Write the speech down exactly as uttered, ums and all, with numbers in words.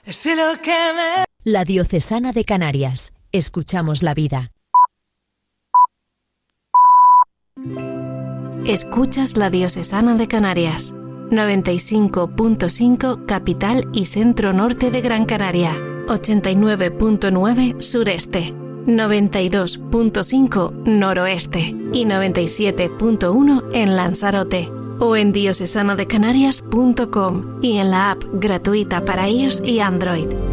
El cielo que me... La Diocesana de Canarias. Escuchamos la vida. Escuchas La Diocesana de Canarias. noventa y cinco punto cinco capital y centro norte de Gran Canaria. ochenta y nueve punto nueve sureste. noventa y dos punto cinco noroeste. Y noventa y siete punto uno en Lanzarote. O en diocesana de canarias punto com y en la app gratuita para iOS y Android.